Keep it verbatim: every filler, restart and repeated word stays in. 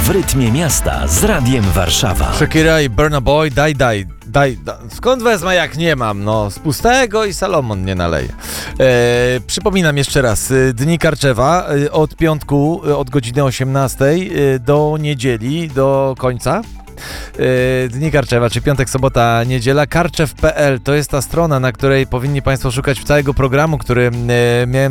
W rytmie miasta z Radiem Warszawa. Shakira i Burna Boy, daj, daj, daj, daj. Skąd wezmę, jak nie mam? No, z pustego i Salomon nie naleje. E, przypominam jeszcze raz, e, Dni Karczewa e, od piątku, e, od godziny osiemnastej e, do niedzieli, do końca. E, Dni Karczewa, czy piątek, sobota, niedziela. karczew kropka pe el to jest ta strona, na której powinni Państwo szukać całego programu, który e, miałem